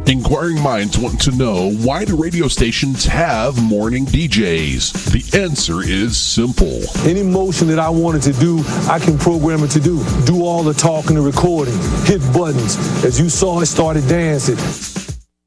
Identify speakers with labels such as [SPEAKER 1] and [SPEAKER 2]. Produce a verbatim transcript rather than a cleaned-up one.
[SPEAKER 1] Inquiring minds want to know, why do radio stations have morning D Js? The answer is simple.
[SPEAKER 2] Any motion that I wanted to do, I can program it to do. Do all the talking and recording. Hit buttons. As you saw, it started dancing.